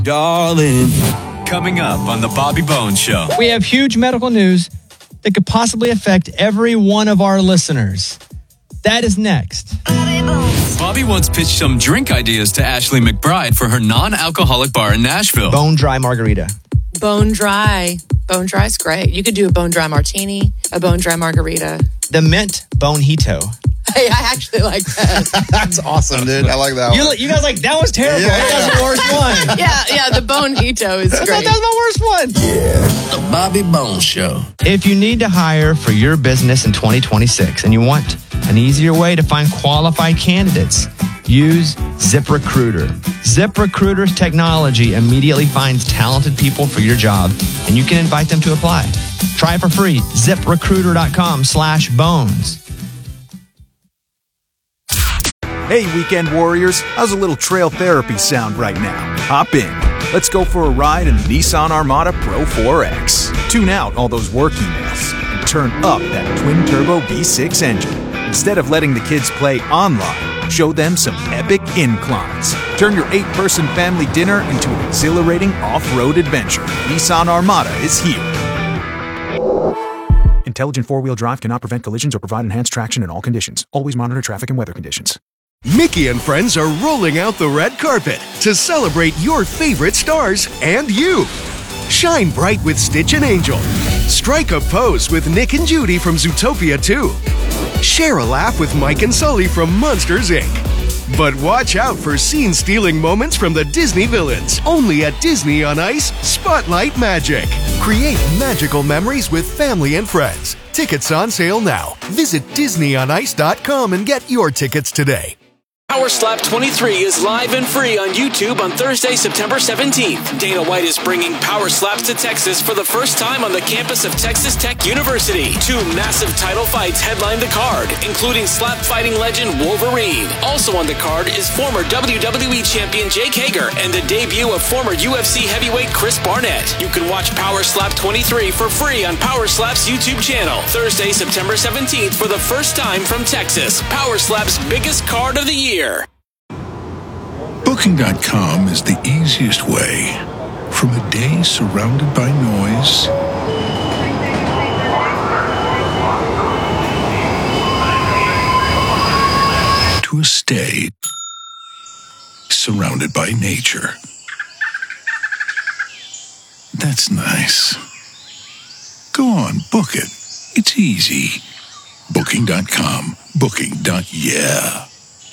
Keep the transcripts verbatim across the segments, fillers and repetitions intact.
Darling. Coming up on the Bobby Bones Show. We have huge medical news that could possibly affect every one of our listeners. That is next. Bobby once pitched some drink ideas to Ashley McBride for her non-alcoholic bar in Nashville. Bone dry margarita. Bone dry. Bone dry is great. You could do a bone dry martini, a bone dry margarita. The mint bonito. Hey, I actually like that. That's awesome, dude. I like that you, one. You guys like, that was terrible. Yeah. That was the worst one. yeah, yeah, the bonito is I great. thought that was my worst one. Yeah, the Bobby Bones Show. If you need to hire for your business in twenty twenty-six and you want an easier way to find qualified candidates, use ZipRecruiter. ZipRecruiter's technology immediately finds talented people for your job, and you can invite them to apply. Try it for free. ZipRecruiter.com slash bones. Hey, weekend warriors, how's a little trail therapy sound right now? Hop in. Let's go for a ride in the Nissan Armada Pro four X. Tune out all those work emails and turn up that twin-turbo V six engine. Instead of letting the kids play online, show them some epic inclines. Turn your eight-person family dinner into an exhilarating off-road adventure. Nissan Armada is here. Intelligent four-wheel drive cannot prevent collisions or provide enhanced traction in all conditions. Always monitor traffic and weather conditions. Mickey and friends are rolling out the red carpet to celebrate your favorite stars and you. Shine bright with Stitch and Angel. Strike a pose with Nick and Judy from Zootopia two. Share a laugh with Mike and Sully from Monsters, Incorporated. But watch out for scene-stealing moments from the Disney villains. Only at Disney on Ice, Spotlight Magic. Create magical memories with family and friends. Tickets on sale now. Visit Disney on Ice dot com and get your tickets today. Power Slap twenty-three is live and free on YouTube on Thursday, September seventeenth. Dana White is bringing Power Slaps to Texas for the first time on the campus of Texas Tech University. Two massive title fights headline the card, including slap fighting legend Wolverine. Also on the card is former W W E champion Jake Hager and the debut of former U F C heavyweight Chris Barnett. You can watch Power Slap twenty-three for free on Power Slap's YouTube channel. Thursday, September seventeenth for the first time from Texas. Power Slap's biggest card of the year. Booking dot com is the easiest way from a day surrounded by noise to a stay surrounded by nature. That's nice. Go on, book it. It's easy. Booking dot com. Booking. Yeah.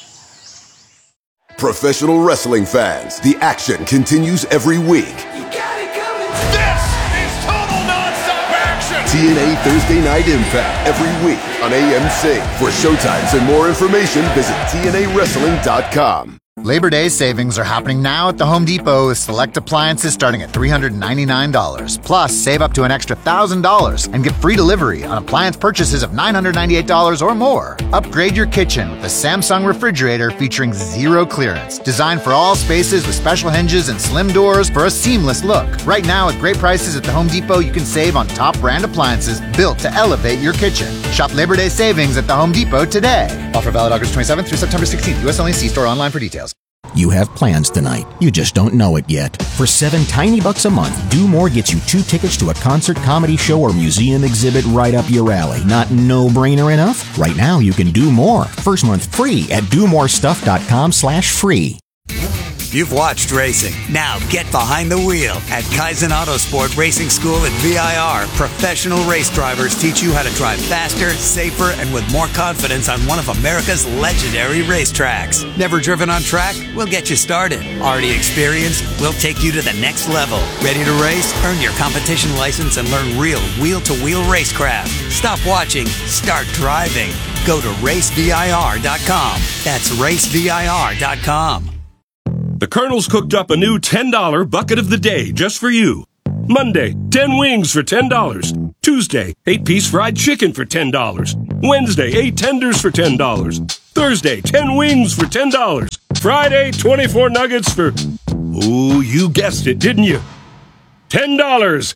Professional wrestling fans, the action continues every week. You got it coming. This is total nonstop action. T N A Thursday Night Impact every week on A M C. For showtimes and more information, visit T N A wrestling dot com. Labor Day savings are happening now at the Home Depot with select appliances starting at three hundred ninety-nine dollars. Plus, save up to an extra one thousand dollars and get free delivery on appliance purchases of nine hundred ninety-eight dollars or more. Upgrade your kitchen with the Samsung refrigerator featuring zero clearance. Designed for all spaces with special hinges and slim doors for a seamless look. Right now, with great prices at the Home Depot, you can save on top brand appliances built to elevate your kitchen. Shop Labor Day savings at the Home Depot today. Offer valid August twenty-seventh through September sixteenth. U S only. See store online for details. You have plans tonight. You just don't know it yet. For seven tiny bucks a month, Do More gets you two tickets to a concert, comedy show, or museum exhibit right up your alley. Not no-brainer enough? Right now, you can do more. First month free at do more stuff dot com slash free. You've watched racing. Now get behind the wheel. At Kaizen Autosport Racing School at V I R, professional race drivers teach you how to drive faster, safer, and with more confidence on one of America's legendary racetracks. Never driven on track? We'll get you started. Already experienced? We'll take you to the next level. Ready to race? Earn your competition license and learn real wheel-to-wheel racecraft. Stop watching. Start driving. Go to race V I R dot com. That's race V I R dot com. The Colonel's cooked up a new ten dollar bucket of the day just for you. Monday, ten wings for ten dollars. Tuesday, eight piece fried chicken for ten dollars. Wednesday, eight tenders for ten dollars. Thursday, ten wings for ten dollars. Friday, twenty-four nuggets for... Ooh, you guessed it, didn't you? ten dollars.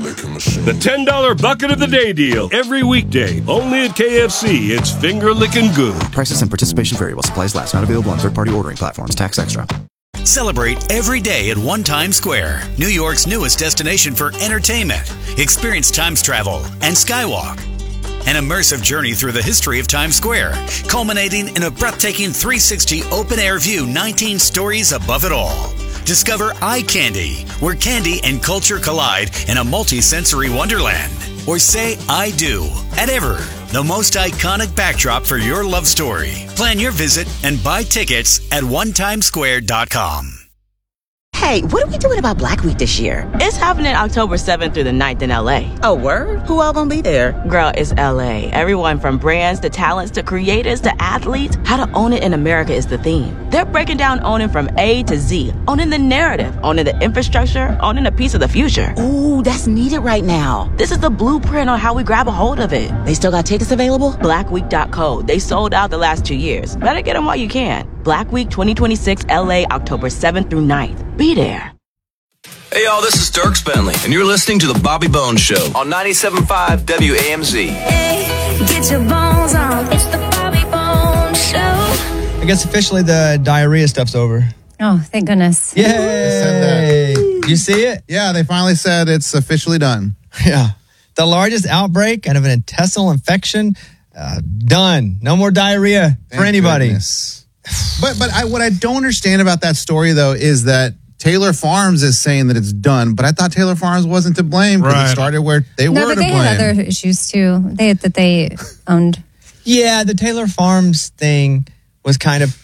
The ten dollar bucket of the day deal. Every weekday. Only at K F C. It's finger-licking good. Prices and participation variable. Supplies last. Not available on third-party ordering platforms. Tax extra. Celebrate every day at One Times Square, New York's newest destination for entertainment. Experience Times travel and Skywalk. An immersive journey through the history of Times Square, culminating in a breathtaking three sixty open-air view nineteen stories above it all. Discover Eye Candy, where candy and culture collide in a multi-sensory wonderland. Or say I do at Ever, the most iconic backdrop for your love story. Plan your visit and buy tickets at one times square dot com. Hey, what are we doing about Black Week this year? It's happening October seventh through the ninth in L A. Oh, word? Who all gonna be there? Girl, it's L A. Everyone from brands to talents to creators to athletes. How to own it in America is the theme. They're breaking down owning from A to Z, owning the narrative, owning the infrastructure, owning a piece of the future. Ooh, that's needed right now. This is the blueprint on how we grab a hold of it. They still got tickets available? black week dot co. They sold out the last two years. Better get them while you can. Black Week twenty twenty-six L A, October seventh through ninth. Be there. Hey y'all, this is Dirk Bentley, and you're listening to The Bobby Bones Show on ninety-seven point five W A M Z. Hey, get your bones on. It's The Bobby Bones Show. I guess officially the diarrhea stuff's over. Oh, thank goodness. Yay! Did you see it? Yeah, they finally said it's officially done. Yeah. The largest outbreak out of an intestinal infection, uh, done. No more diarrhea Thank for anybody. goodness. But but I, what I don't understand about that story, though, is that Taylor Farms is saying that it's done, but I thought Taylor Farms wasn't to blame because Right. it started where they no, were but to they blame. had other issues too. They that they owned. Yeah, the Taylor Farms thing was kind of,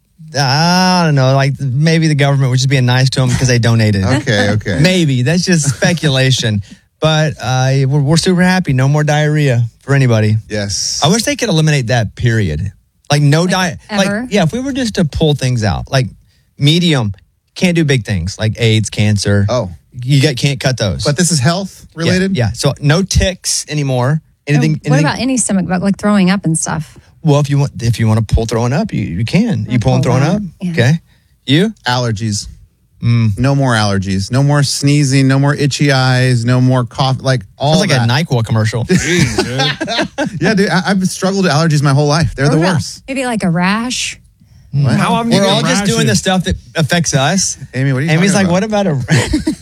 I don't know, like maybe the government was just being nice to them because they donated. Okay, okay. Maybe. That's just speculation. But uh, we're, we're super happy. No more diarrhea for anybody. Yes. I wish they could eliminate that, period. Like no diet. ever? Like, yeah, if we were just to pull things out, like medium, can't do big things like AIDS, cancer. Oh. You get, can't cut those. But this is health related? Yeah, yeah. So no ticks anymore. Anything, what anything about any stomach bug, like throwing up and stuff? Well, if you want, if you want to pull throwing up, you, you can. You pull and throwing up. Yeah. Okay. You Allergies. Mm. No more allergies. No more sneezing. No more itchy eyes. No more cough. Like all Sounds like that. a NyQuil commercial. Yeah, dude. I, I've struggled with allergies my whole life. They're What the about worst. Maybe like a rash. What? How often We're all just doing the stuff that affects us. Amy, what are you Amy's like, talking what about a?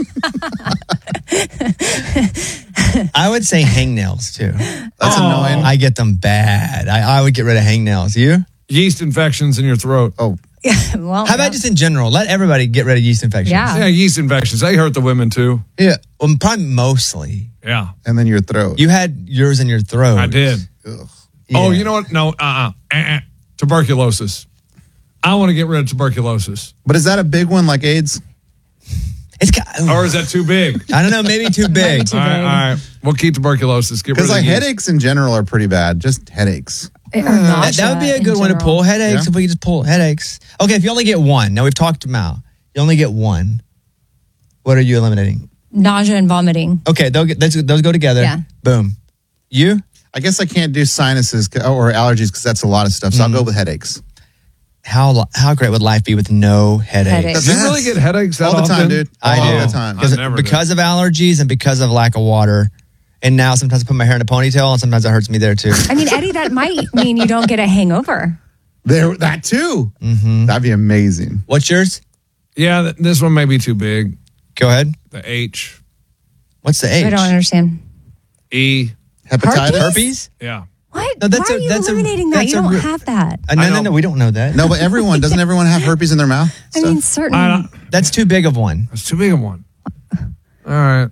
I would say hangnails too. That's annoying. I get them bad. I, I would get rid of hangnails. You? Yeast infections in your throat. Oh. well, How about just in general? Let everybody get rid of yeast infections. Yeah. Yeah, yeast infections. They hurt the women too. Yeah. Well, probably mostly. Yeah. And then your throat. You had yours in your throat. I did. Ugh. Oh, Yeah. you know what? No, uh-uh. uh-uh. Tuberculosis. I want to get rid of tuberculosis. But is that a big one like AIDS? It's got, Or is that too big? I don't know. Maybe too big. too all right, big. all right. We'll keep tuberculosis. Get rid Because of like the yeast. headaches in general are pretty bad. Just headaches. Or That, that would be a nausea good in one to general. pull. Headaches, Yeah. if we could just pull headaches. Okay, if you only get one. Now we've talked them out. You only get one. What are you eliminating? Nausea and vomiting. Okay, those, those, those go together. Yeah. Boom. You? I guess I can't do sinuses c- or allergies because that's a lot of stuff. So I'll go with headaches. How how great would life be with no headaches? Headaches. Do you really get headaches that all the often? time, dude? I all do. the time. Because, I never because of allergies and because of lack of water. And now sometimes I put my hair in a ponytail and sometimes it hurts me there too. I mean, Eddie, that might mean you don't get a hangover. There, that too. Mm-hmm. That'd be amazing. What's yours? Yeah, th- this one may be too big. Go ahead. The H. What's the H? I don't understand. E. Hepatitis? Herpes? Yeah. What? No, that's Why a- are you that's a- eliminating that? that's You a don't re- have that. Uh, no, I no, know. no. We don't know that. No, but everyone, doesn't everyone have herpes in their mouth? I mean, certain. I don't, That's too big of one. that's too big of one. All right.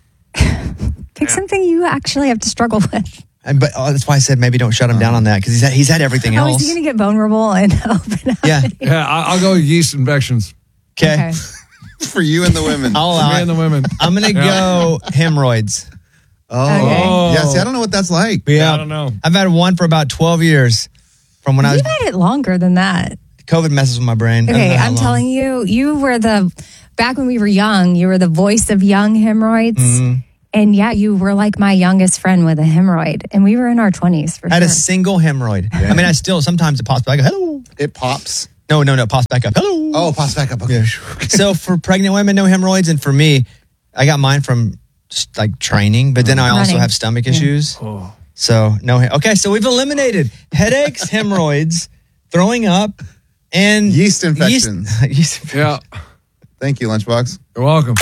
Pick something you actually have to struggle with. And, but oh, that's why I said maybe don't shut him down on that because he's had, he's had everything How else. is he going to get vulnerable and open up? Yeah. Yeah, I, I'll go with yeast infections. Okay. Okay. For you and the women. I'll For allow me it. and the women. I'm going to Yeah. go hemorrhoids. Oh. Okay. Yeah, see, I don't know what that's like. Yeah. I don't know. I've had one for about twelve years from when I was. You've had it longer than that. COVID messes with my brain. I don't Okay, know how I'm long. telling you, you were the, back when we were young, you were the voice of young hemorrhoids. Mm-hmm. And yeah, you were like my youngest friend with a hemorrhoid. And we were in our twenties for I had sure. a single hemorrhoid. I mean, I still, sometimes it pops back up. Hello. It pops. No, no, no, it pops back up. Hello. Oh, pops back up. Okay. Yeah. So for pregnant women, no hemorrhoids. And for me, I got mine from just like training, but then I also Running. have stomach Yeah. issues. Oh. So no. he- Okay, so we've eliminated headaches, hemorrhoids, throwing up, and yeast infections. Yeast- Yeah. Thank you, Lunchbox. You're welcome.